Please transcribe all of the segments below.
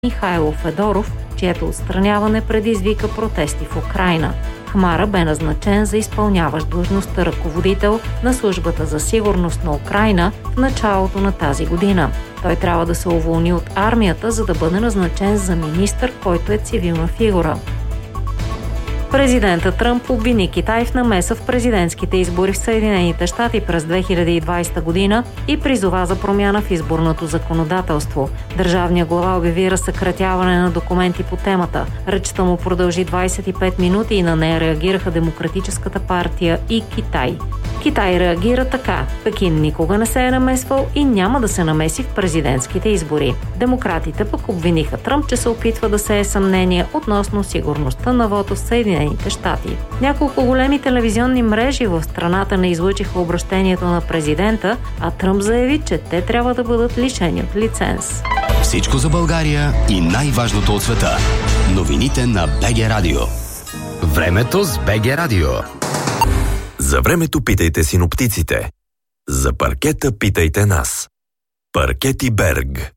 Михайло Федоров, чието отстраняване предизвика протести в Украйна. Хмара бе назначен за изпълняващ длъжността ръководител на службата за сигурност на Украйна в началото на тази година. Той трябва да се уволни от армията, за да бъде назначен за министър, който е цивилна фигура. Президентът Тръмп обвини Китай в намеса в президентските избори в Съединените щати през 2020 година и призова за промяна в изборното законодателство. Държавният глава обяви разсекретяване на документи по темата. Речта му продължи 25 минути и на нея реагираха Демократическата партия и Китай. Китай реагира така: Пекин никога не се е намесвал и няма да се намеси в президентските избори. Демократите пък обвиниха Тръмп, че се опитва да сее съмнение относно сигурността на вота в Съединените щати. Няколко големи телевизионни мрежи в страната не излъчиха обръщението на президента, а Тръмп заяви, че те трябва да бъдат лишени от лиценз. Всичко за България и най-важното от света. Новините на БГ Радио. Времето с БГ Радио. За времето питайте синоптиците. За паркета питайте нас. Паркети Берг.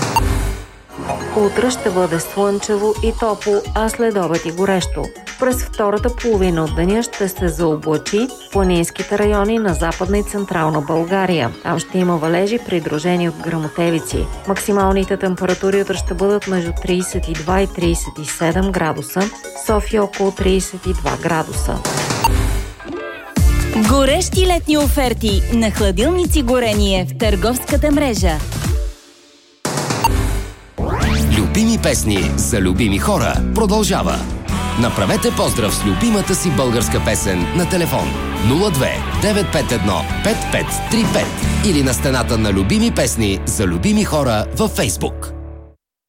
Утре ще бъде слънчево и топло, а след обед и горещо. През втората половина от деня ще се заоблачи в планинските райони на Западна и Централна България. Там ще има валежи, придружени от гръмотевици. Максималните температури утре ще бъдат между 32 и 37 градуса, София около 32 градуса. Горещи летни оферти на хладилници Горение в търговската мрежа. Любими песни за любими хора продължава. Направете поздрав с любимата си българска песен на телефон 02 951 5535 или на стената на любими песни за любими хора във Фейсбук.